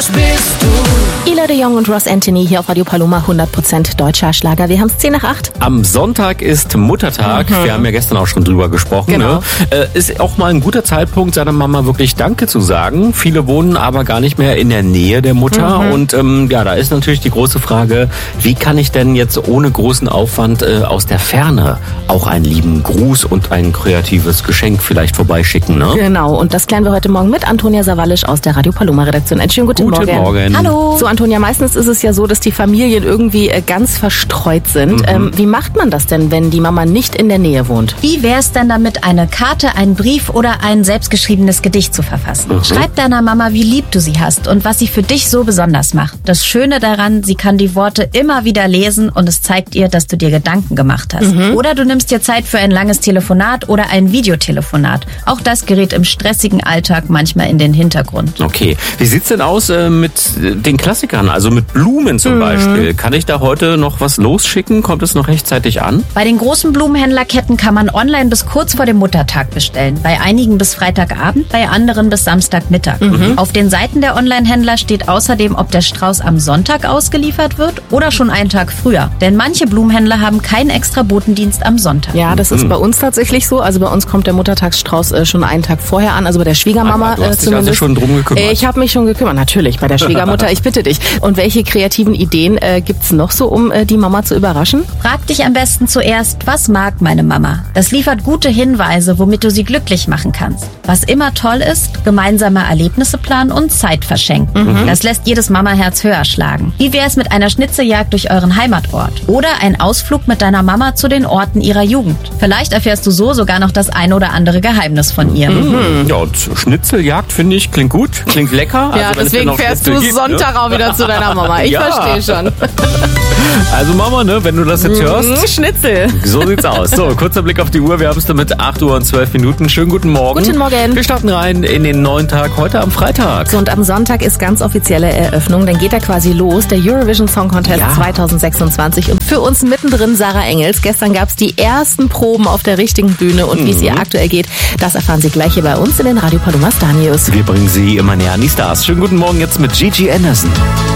das bist du. Ela de Jong und Ross Anthony hier auf Radio Paloma, 100% deutscher Schlager. Wir haben es 7:50. Am Sonntag ist Muttertag. Wir haben ja gestern auch schon drüber gesprochen. Genau. Ne? Ist auch mal ein guter Zeitpunkt, seiner Mama wirklich Danke zu sagen. Viele wohnen aber gar nicht mehr in der Nähe der Mutter. Und da ist natürlich die große Frage, wie kann ich denn jetzt ohne großen Aufwand aus der Ferne auch einen lieben Gruß und ein kreatives Geschenk vielleicht vorbeischicken, ne? Genau, und das klären wir heute Morgen mit Antonia Sawallisch aus der Radio Paloma-Redaktion. Einen schönen guten Morgen. Hallo. So, Antonia, meistens ist es ja so, dass die Familien irgendwie ganz verstreut sind. Wie macht man das denn, wenn die Mama nicht in der Nähe wohnt? Wie wär's denn damit, eine Karte, einen Brief oder ein selbstgeschriebenes Gedicht zu verfassen? Schreib deiner Mama, wie lieb du sie hast und was sie für dich so besonders macht. Das Schöne daran, sie kann die Worte immer wieder lesen und es zeigt ihr, dass du dir Gedanken gemacht hast. Oder du nimmst dir Zeit für ein langes Telefonat oder ein Videotelefonat. Auch das gerät im stressigen Alltag manchmal in den Hintergrund. Okay. Wie sieht's denn aus mit den Klassikern, also mit Blumen zum Beispiel? Kann ich da heute noch was losschicken? Kommt es noch rechtzeitig an? Bei den großen Blumenhändlerketten kann man online bis kurz vor dem Muttertag bestellen. Bei einigen bis Freitagabend, bei anderen bis Samstagmittag. Auf den Seiten der Online-Händler steht außerdem, ob der Strauß am Sonntag ausgeliefert wird oder schon einen Tag früher. Denn manche Blumenhändler haben keinen extra Botendienst am Sonntag. Ja, das ist bei uns tatsächlich so. Also bei uns kommt der Muttertagsstrauß schon einen Tag vorher an. Also bei der Schwiegermama du hast dich zumindest. also schon drum gekümmert. Ich habe mich schon gekümmert, natürlich, bei der Schwiegermutter. Ich bitte dich. Und welche kreativen Ideen gibt's noch so, um die Mama zu überraschen? Frag dich am besten zuerst, was mag meine Mama? Das liefert gute Hinweise, womit du sie glücklich machen kannst. Was immer toll ist, gemeinsame Erlebnisse planen und Zeit verschenken. Das lässt jedes Mamaherz höher schlagen. Wie wär's mit einer Schnitzeljagd durch euren Heimatort? Oder ein Ausflug mit deiner Mama zu den Orten ihrer Jugend? Vielleicht erfährst du so sogar noch das ein oder andere Geheimnis von ihr. Ja, und Schnitzeljagd finde ich, klingt gut, klingt lecker. Ja, also, deswegen fährst du Sonntag auch wieder zu deiner Mama. Ich verstehe schon. Also Mama, ne, wenn du das jetzt hörst. Schnitzel. So sieht's aus. So, kurzer Blick auf die Uhr. Wir haben es damit 8:12. Schönen guten Morgen. Guten Morgen. Wir starten rein in den neuen Tag heute am Freitag. So, und am Sonntag ist ganz offizielle Eröffnung. Dann geht er quasi los, der Eurovision Song Contest 2026. Und für uns mittendrin Sarah Engels. Gestern gab's die ersten Proben auf der richtigen Bühne. Und wie es ihr aktuell geht, das erfahren Sie gleich hier bei uns in den Radio Paloma Star News. Wir bringen Sie immer näher an die Stars. Schönen guten Morgen jetzt mit Gigi Anderson.